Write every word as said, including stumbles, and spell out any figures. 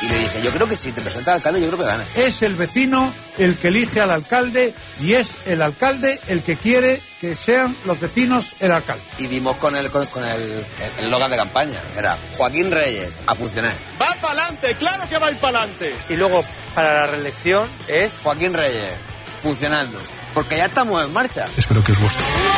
Y le dije, yo creo que si te presentas alcalde, yo creo que ganas. Es el vecino el que elige al alcalde y es el alcalde el que quiere que sean los vecinos el alcalde. Y dimos con el con, con el el logan de campaña. Era Joaquín Reyes, a funcionar. ¡Va para adelante! ¡Claro que va a ir para adelante! Y luego, para la reelección, es... Joaquín Reyes, funcionando. Porque ya estamos en marcha. Espero que os guste.